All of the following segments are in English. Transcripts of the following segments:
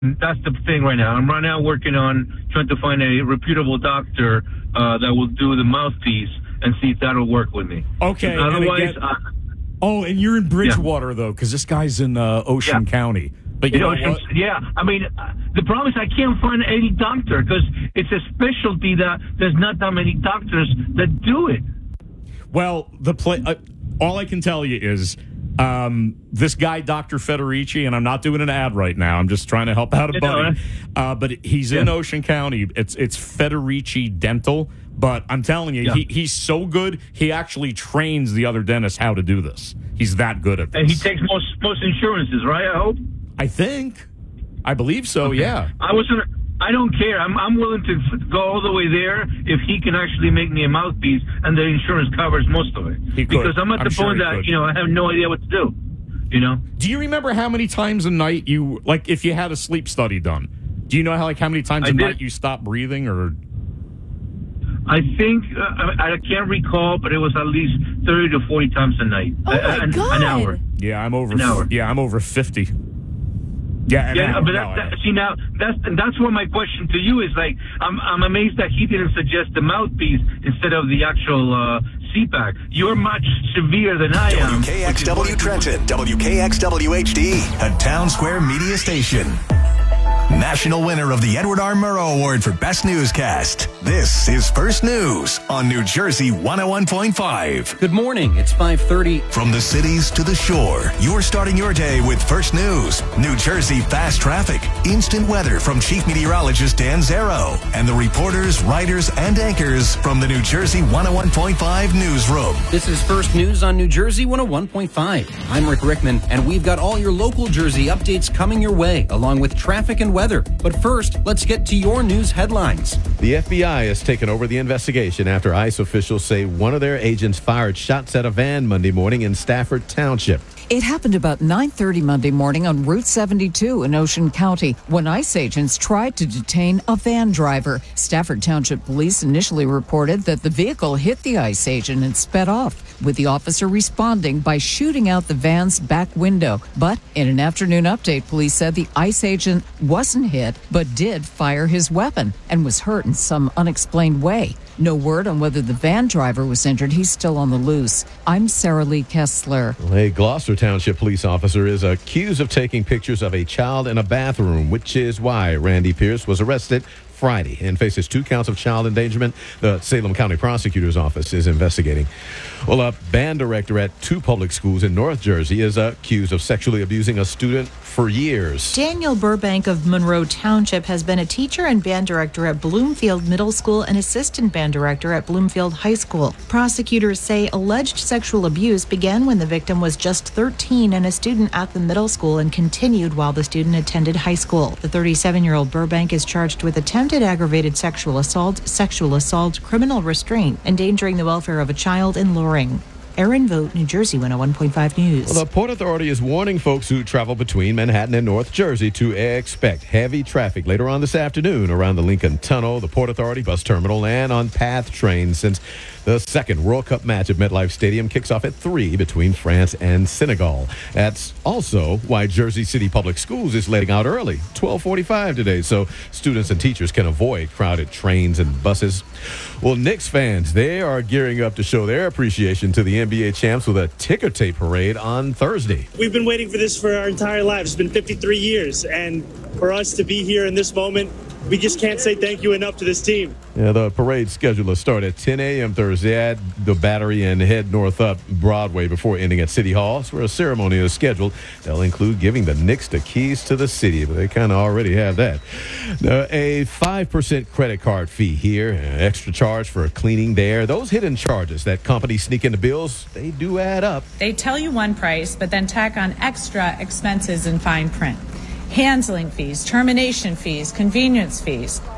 That's the thing right now. I'm right now working on trying to find a reputable doctor that will do the mouthpiece and see if that'll work with me. Okay. Otherwise, and you're in Bridgewater, though, because this guy's in Ocean County. But you know what? Yeah, I mean, the problem is I can't find any doctor because it's a specialty that there's not that many doctors that do it. Well, all I can tell you is this guy, Dr. Federici, and I'm not doing an ad right now. I'm just trying to help out a buddy. But he's in Ocean County. It's Federici Dental. But I'm telling you, he's so good, he actually trains the other dentists how to do this. He's that good at this. And he takes most insurances, right, I hope? I believe so, okay. Yeah. I don't care. I'm willing to go all the way there if he can actually make me a mouthpiece and the insurance covers most of it. Because I'm at the point that, I have no idea what to do, Do you remember how many times a night if you had a sleep study done, do you know how many times a night you stop breathing or... I think, I can't recall, but it was at least 30 to 40 times a night. Oh, my God. An hour. Yeah, I'm over. An hour. Yeah, I'm over 50. Yeah, now that's what my question to you is like. I'm amazed that he didn't suggest the mouthpiece instead of the actual CPAC. You're much severe than I am. WKXW Trenton, WKXW HD, a Town Square media station. National winner of the Edward R. Murrow Award for Best Newscast. This is First News on New Jersey 101.5. Good morning. It's 5:30. From the cities to the shore, you're starting your day with First News. New Jersey fast traffic, instant weather from Chief Meteorologist Dan Zero, and the reporters, writers, and anchors from the New Jersey 101.5 newsroom. This is First News on New Jersey 101.5. I'm Rick Rickman, and we've got all your local Jersey updates coming your way, along with traffic and weather. But first, let's get to your news headlines. The FBI has taken over the investigation after ICE officials say one of their agents fired shots at a van Monday morning in Stafford Township. It happened about 9:30 Monday morning on Route 72 in Ocean County when ICE agents tried to detain a van driver. Stafford Township Police initially reported that the vehicle hit the ICE agent and sped off, with the officer responding by shooting out the van's back window. But in an afternoon update, police said the ICE agent wasn't hit, but did fire his weapon and was hurt in some unexplained way. No word on whether the van driver was injured. He's still on the loose. I'm Sarah Lee Kessler. A Gloucester Township police officer is accused of taking pictures of a child in a bathroom, which is why Randy Pierce was arrested Friday and faces 2 counts of child endangerment. The Salem County Prosecutor's Office is investigating. Well, a band director at 2 public schools in North Jersey is accused of sexually abusing a student for years. Daniel Burbank of Monroe Township has been a teacher and band director at Bloomfield Middle School and assistant band director at Bloomfield High School. Prosecutors say alleged sexual abuse began when the victim was just 13 and a student at the middle school and continued while the student attended high school. The 37-year-old Burbank is charged with attempted aggravated sexual assault, criminal restraint, endangering the welfare of a child, and luring. Erin Vogt, New Jersey 101.5 News. Well, the Port Authority is warning folks who travel between Manhattan and North Jersey to expect heavy traffic later on this afternoon around the Lincoln Tunnel, the Port Authority bus terminal, and on PATH trains since the second World Cup match at MetLife Stadium kicks off at 3 between France and Senegal. That's also why Jersey City Public Schools is letting out early, 12:45 today, so students and teachers can avoid crowded trains and buses. Well, Knicks fans, they are gearing up to show their appreciation to the NBA champs with a ticker tape parade on Thursday. We've been waiting for this for our entire lives. It's been 53 years, and for us to be here in this moment, we just can't say thank you enough to this team. Yeah, the parade scheduled to start at 10 a.m. Thursday at the Battery and head north up Broadway before ending at City Hall. That's where a ceremony is scheduled. They'll include giving the Knicks the keys to the city, but they kind of already have that. A 5% credit card fee here, extra charge for cleaning there. Those hidden charges that companies sneak into bills, they do add up. They tell you one price, but then tack on extra expenses in fine print. Handling fees, termination fees, convenience fees.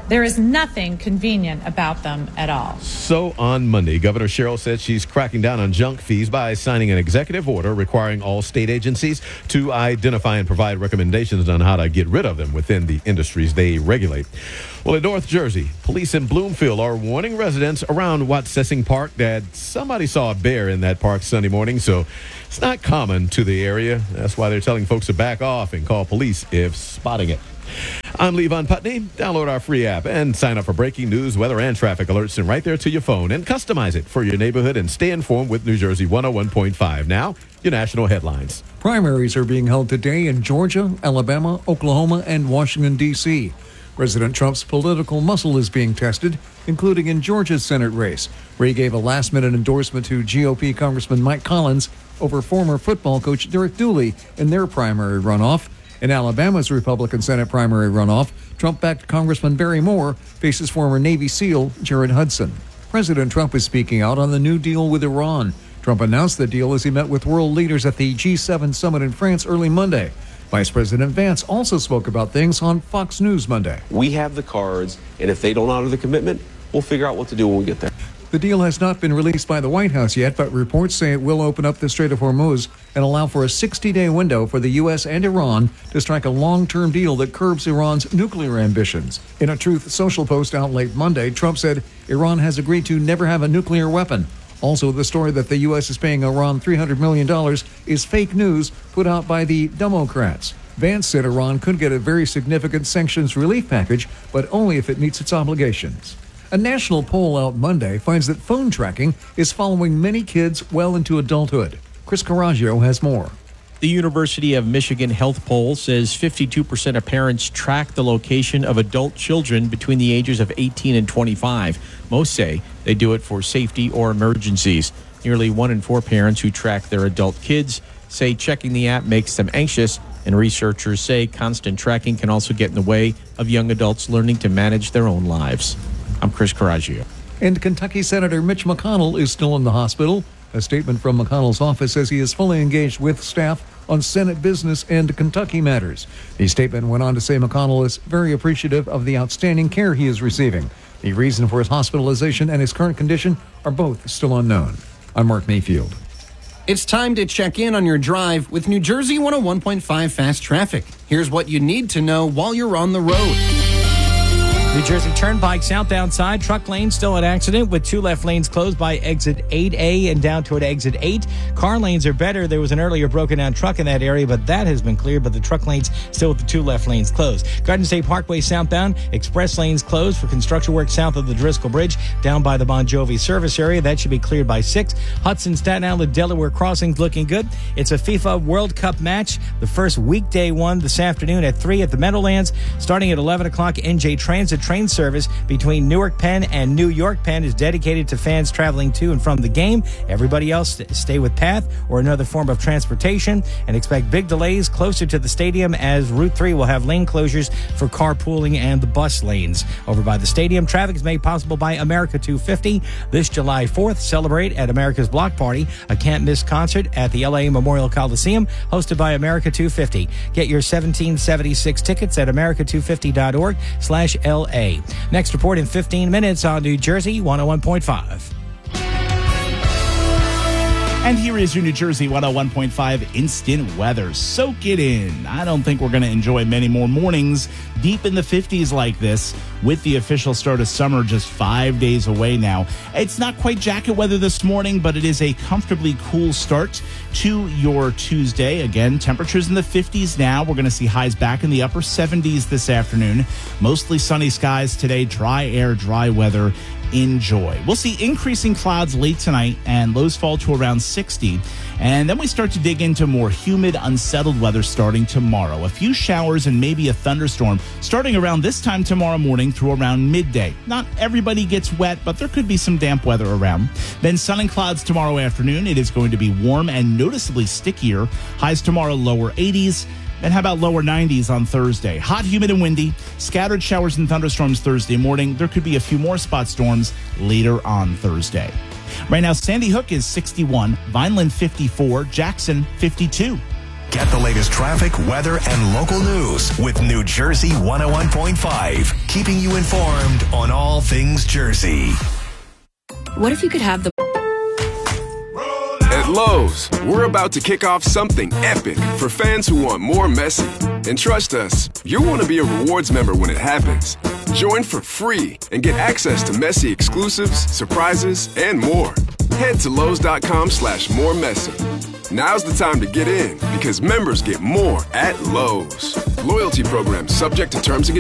There is nothing convenient about them at all. So on Monday, Governor Sherrill said she's cracking down on junk fees by signing an executive order requiring all state agencies to identify and provide recommendations on how to get rid of them within the industries they regulate. Well, in North Jersey, police in Bloomfield are warning residents around Watsessing Park that somebody saw a bear in that park Sunday morning, so it's not common to the area. That's why they're telling folks to back off and call police if spotting it. I'm Levon Putney. Download our free app and sign up for breaking news, weather, and traffic alerts and right there to your phone, and customize it for your neighborhood and stay informed with New Jersey 101.5. Now, your national headlines. Primaries are being held today in Georgia, Alabama, Oklahoma, and Washington, D.C. President Trump's political muscle is being tested, including in Georgia's Senate race, where he gave a last-minute endorsement to GOP Congressman Mike Collins over former football coach Derek Dooley in their primary runoff. In Alabama's Republican Senate primary runoff, Trump-backed Congressman Barry Moore faces former Navy SEAL Jared Hudson. President Trump is speaking out on the new deal with Iran. Trump announced the deal as he met with world leaders at the G7 summit in France early Monday. Vice President Vance also spoke about things on Fox News Monday. We have the cards, and if they don't honor the commitment, we'll figure out what to do when we get there. The deal has not been released by the White House yet, but reports say it will open up the Strait of Hormuz and allow for a 60-day window for the U.S. and Iran to strike a long-term deal that curbs Iran's nuclear ambitions. In a Truth Social post out late Monday, Trump said Iran has agreed to never have a nuclear weapon. Also, the story that the U.S. is paying Iran $300 million is fake news put out by the Democrats. Vance said Iran could get a very significant sanctions relief package, but only if it meets its obligations. A national poll out Monday finds that phone tracking is following many kids well into adulthood. Chris Caraggio has more. The University of Michigan Health Poll says 52% of parents track the location of adult children between the ages of 18 and 25. Most say they do it for safety or emergencies. Nearly 1 in 4 parents who track their adult kids say checking the app makes them anxious, and researchers say constant tracking can also get in the way of young adults learning to manage their own lives. I'm Chris Caraggio. And Kentucky Senator Mitch McConnell is still in the hospital. A statement from McConnell's office says he is fully engaged with staff on Senate business and Kentucky matters. The statement went on to say McConnell is very appreciative of the outstanding care he is receiving. The reason for his hospitalization and his current condition are both still unknown. I'm Mark Mayfield. It's time to check in on your drive with New Jersey 101.5 Fast Traffic. Here's what you need to know while you're on the road. New Jersey Turnpike southbound side, truck lane still an accident with 2 left lanes closed by exit 8A and down toward exit 8. Car lanes are better. There was an earlier broken down truck in that area, but that has been cleared, but the truck lanes still with the 2 left lanes closed. Garden State Parkway southbound, express lanes closed for construction work south of the Driscoll Bridge down by the Bon Jovi service area. That should be cleared by 6. Hudson, Staten Island, Delaware crossings looking good. It's a FIFA World Cup match. The first weekday one this afternoon at 3 at the Meadowlands. Starting at 11 o'clock, NJ Transit train service between Newark Penn and New York Penn is dedicated to fans traveling to and from the game. Everybody else stay with PATH or another form of transportation, and expect big delays closer to the stadium as Route 3 will have lane closures for carpooling and the bus lanes. Over by the stadium, traffic is made possible by America 250. This July 4th, celebrate at America's Block Party, a can't-miss concert at the LA Memorial Coliseum, hosted by America 250. Get your 1776 tickets at america250.org/LA. Next report in 15 minutes on New Jersey 101.5. And here is your New Jersey 101.5 instant weather. Soak it in. I don't think we're going to enjoy many more mornings deep in the 50s like this with the official start of summer just 5 days away now. It's not quite jacket weather this morning, but it is a comfortably cool start to your Tuesday. Again, temperatures in the 50s now. We're going to see highs back in the upper 70s this afternoon. Mostly sunny skies today, dry air, dry weather. Enjoy. We'll see increasing clouds late tonight and lows fall to around 60. And then we start to dig into more humid, unsettled weather starting tomorrow. A few showers and maybe a thunderstorm starting around this time tomorrow morning through around midday. Not everybody gets wet, but there could be some damp weather around. Then sun and clouds tomorrow afternoon. It is going to be warm and noticeably stickier. Highs tomorrow lower 80s. And how about lower 90s on Thursday? Hot, humid, and windy. Scattered showers and thunderstorms Thursday morning. There could be a few more spot storms later on Thursday. Right now, Sandy Hook is 61, Vineland 54, Jackson 52. Get the latest traffic, weather, and local news with New Jersey 101.5, keeping you informed on all things Jersey. What if you could have the... At Lowe's, we're about to kick off something epic for fans who want more Messi. And trust us, you'll want to be a rewards member when it happens. Join for free and get access to Messi exclusives, surprises, and more. Head to Lowe's.com/moremessy. Now's the time to get in because members get more at Lowe's. Loyalty program subject to terms and conditions.